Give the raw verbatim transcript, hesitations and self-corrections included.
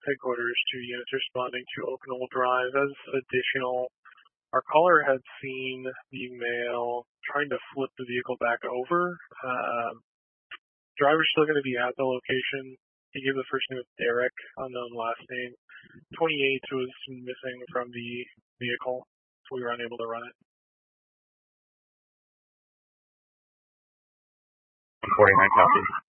headquarters to units responding to Oaknoll Drive. As additional, our caller had seen the male trying to flip the vehicle back over. Um, driver's still going to be at the location. He gave the first name of Derek, unknown last name. twenty-eight was missing from the vehicle, so we were unable to run it. forty-nine copy.